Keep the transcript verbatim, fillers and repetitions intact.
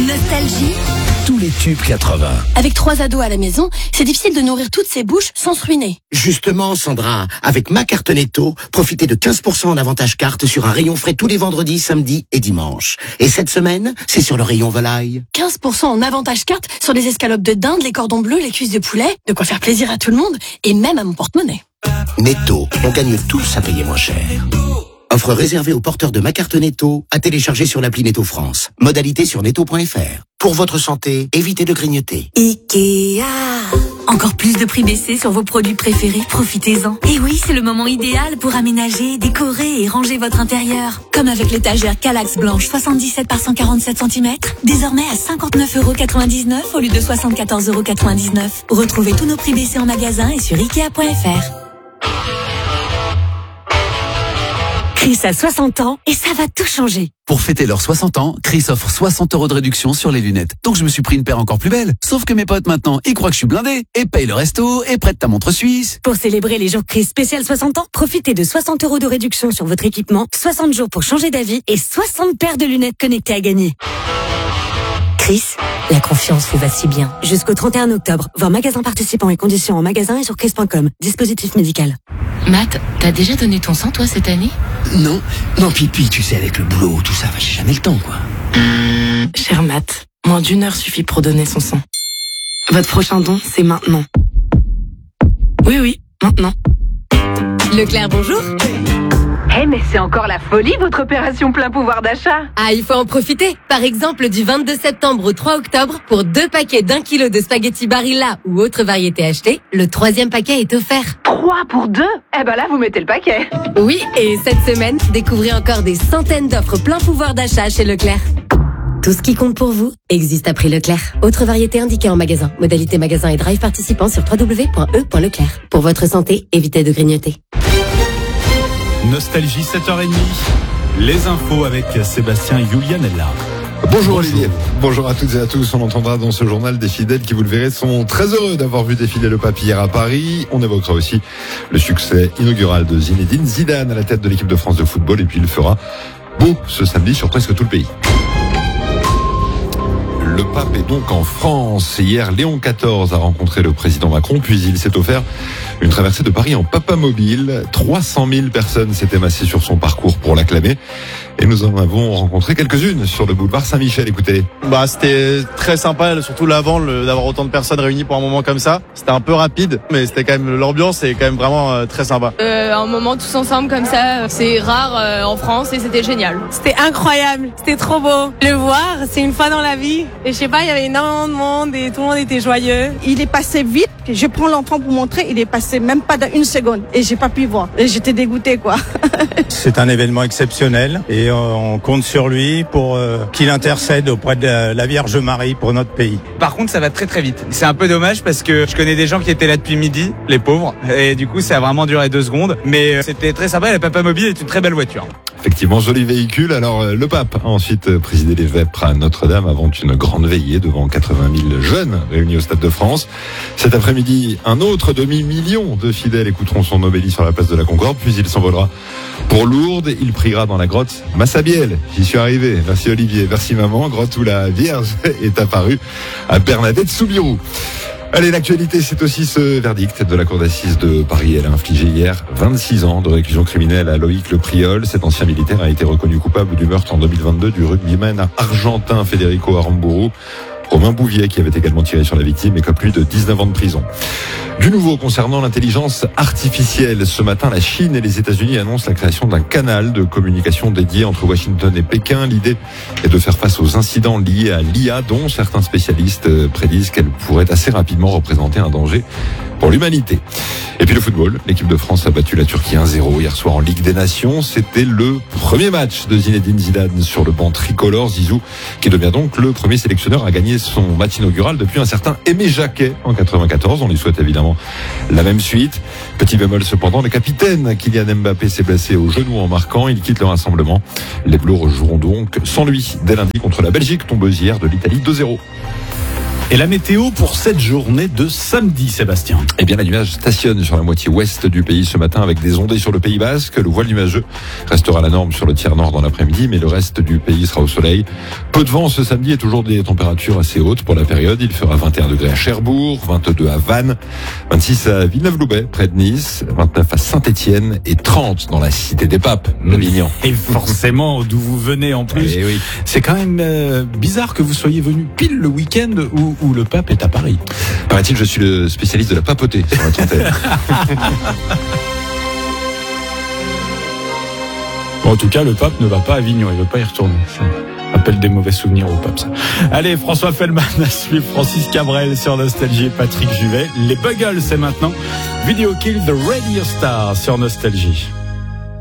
Nostalgie. Tous les tubes quatre-vingts. Avec trois ados à la maison, c'est difficile de nourrir toutes ces bouches sans se ruiner. Justement, Sandra, avec ma carte Netto, profitez de quinze pour cent en avantage carte sur un rayon frais tous les vendredis, samedis et dimanches. Et cette semaine, c'est sur le rayon volaille. quinze pour cent en avantage carte sur les escalopes de dinde, les cordons bleus, les cuisses de poulet. De quoi faire plaisir à tout le monde et même à mon porte-monnaie. Netto, on gagne tous à payer moins cher. Offre réservée aux porteurs de ma carte Netto, à télécharger sur l'appli Netto France. Modalité sur netto point f r. Pour votre santé, évitez de grignoter. Ikea. Encore plus de prix baissés sur vos produits préférés, profitez-en. Et oui, c'est le moment idéal pour aménager, décorer et ranger votre intérieur. Comme avec l'étagère Kallax blanche soixante-dix-sept par cent quarante-sept centimètres, désormais à cinquante-neuf euros quatre-vingt-dix-neuf au lieu de soixante-quatorze euros quatre-vingt-dix-neuf. Retrouvez tous nos prix baissés en magasin et sur ikea point f r. Chris a soixante ans et ça va tout changer. Pour fêter leurs soixante ans, Chris offre soixante euros de réduction sur les lunettes. Donc je me suis pris une paire encore plus belle. Sauf que mes potes maintenant, ils croient que je suis blindé et payent le resto et prêtent ta montre suisse. Pour célébrer les jours Chris spécial soixante ans, profitez de soixante euros de réduction sur votre équipement, soixante jours pour changer d'avis et soixante paires de lunettes connectées à gagner. Chris, la confiance vous va si bien. Jusqu'au trente et un octobre, voir magasin participants et conditions en magasin et sur chris point com. Dispositif médical. Matt, t'as déjà donné ton sang, toi, cette année? Non, non, Pipi, tu sais, avec le boulot, tout ça, j'ai jamais le temps, quoi. Cher Matt, moins d'une heure suffit pour donner son sang. Votre prochain don, c'est maintenant. Oui, oui, maintenant. Leclerc, bonjour. Eh hey, mais c'est encore la folie votre opération plein pouvoir d'achat. Ah, il faut en profiter. Par exemple, du vingt-deux septembre au trois octobre, pour deux paquets d'un kilo de spaghettis Barilla ou autre variété achetée, le troisième paquet est offert. Trois pour deux? Eh ben là, vous mettez le paquet. Oui, et cette semaine, découvrez encore des centaines d'offres plein pouvoir d'achat chez Leclerc. Tout ce qui compte pour vous existe à prix Leclerc. Autre variété indiquée en magasin. Modalité magasin et drive participant sur w w w point e point leclerc. Pour votre santé, évitez de grignoter. Nostalgie sept heures trente, les infos avec Sébastien Julianella. Bonjour Olivier, bonjour à toutes et à tous. On entendra dans ce journal des fidèles qui, vous le verrez, sont très heureux d'avoir vu défiler le pape hier à Paris. On évoquera aussi le succès inaugural de Zinedine Zidane à la tête de l'équipe de France de football, et puis il fera beau ce samedi sur presque tout le pays. Le pape est donc en France. Hier, Léon quatorze a rencontré le président Macron, puis il s'est offert une traversée de Paris en papamobile. trois cent mille personnes s'étaient massées sur son parcours pour l'acclamer. Et nous en avons rencontré quelques-unes sur le boulevard Saint-Michel. Écoutez. Bah, c'était très sympa, surtout l'avant, le, d'avoir autant de personnes réunies pour un moment comme ça. C'était un peu rapide, mais c'était quand même, l'ambiance est quand même vraiment euh, très sympa. Euh, un moment tous ensemble comme ça, c'est rare euh, en France et c'était génial. C'était incroyable, c'était trop beau. Le voir, c'est une fois dans la vie. Et je sais pas, il y avait énormément de monde et tout le monde était joyeux. Il est passé vite. Je prends l'enfant pour montrer, il est passé même pas d'une seconde et j'ai pas pu voir. Et j'étais dégoûtée, quoi. C'est un événement exceptionnel et on compte sur lui pour euh, qu'il intercède auprès de la Vierge Marie pour notre pays. Par contre, ça va très très vite. C'est un peu dommage parce que je connais des gens qui étaient là depuis midi, les pauvres, et du coup ça a vraiment duré deux secondes. Mais c'était très sympa, la Papamobile est une très belle voiture. Effectivement, joli véhicule. Alors, le pape a ensuite présidé les vêpres à Notre-Dame avant une grande veillée devant quatre-vingt mille jeunes réunis au Stade de France. Cet après-midi, un autre demi-million de fidèles écouteront son homélie sur la place de la Concorde, puis il s'envolera pour Lourdes. Il priera dans la grotte Massabielle. J'y suis arrivé. Merci Olivier, merci maman. Grotte où la Vierge est apparue à Bernadette-Soubirous. Allez, l'actualité, c'est aussi ce verdict de la cour d'assises de Paris. Elle a infligé hier vingt-six ans de réclusion criminelle à Loïc Le Priol. Cet ancien militaire a été reconnu coupable du meurtre en deux mille vingt-deux du rugbyman argentin Federico Aramburu. Romain Bouvier, qui avait également tiré sur la victime, écope lui de dix-neuf ans de prison. Du nouveau concernant l'intelligence artificielle. Ce matin, la Chine et les États-Unis annoncent la création d'un canal de communication dédié entre Washington et Pékin. L'idée est de faire face aux incidents liés à l'I A, dont certains spécialistes prédisent qu'elle pourrait assez rapidement représenter un danger pour l'humanité. Et puis le football, l'équipe de France a battu la Turquie un zéro hier soir en Ligue des Nations. C'était le premier match de Zinedine Zidane sur le banc tricolore. Zizou, qui devient donc le premier sélectionneur à gagner son match inaugural depuis un certain Aimé Jacquet en quatre-vingt-quatorze. On lui souhaite évidemment la même suite. Petit bémol cependant, le capitaine Kylian Mbappé s'est blessé au genou en marquant. Il quitte le rassemblement. Les Bleus rejoueront donc sans lui dès lundi contre la Belgique, tombeuse hier de l'Italie deux zéro. Et la météo pour cette journée de samedi, Sébastien? Eh bien, la nuage stationne sur la moitié ouest du pays ce matin avec des ondées sur le Pays Basque. Le voile nuageux restera la norme sur le tiers nord dans l'après-midi, mais le reste du pays sera au soleil. Peu de vent ce samedi et toujours des températures assez hautes pour la période. Il fera vingt et un degrés à Cherbourg, vingt-deux à Vannes, vingt-six à Villeneuve-Loubet, près de Nice, vingt-neuf à Saint-Étienne et trente dans la cité des Papes, Avignon. Et forcément, d'où vous venez en plus. Eh oui. C'est quand même euh, bizarre que vous soyez venu pile le week-end où, où le pape est à Paris. Paraît-il, je suis le spécialiste de la papauté sur la trentaine. Bon, en tout cas, le pape ne va pas à Avignon, il ne veut pas y retourner. Ça rappelle des mauvais souvenirs au pape, ça. Allez, François Fellman à suivre, Francis Cabrel sur Nostalgie et Patrick Juvet. Les Buggles, c'est maintenant. Video Kill the Radio Star sur Nostalgie.